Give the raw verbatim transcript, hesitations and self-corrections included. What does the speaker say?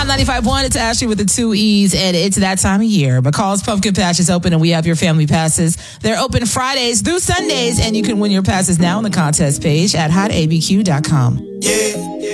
ninety-five point one, it's Ashley with the two E's, and it's that time of year. McCall's Pumpkin Patch is open, and we have your family passes. They're open Fridays through Sundays, and you can win your passes now on the contest page at hot a b q dot com. Yeah.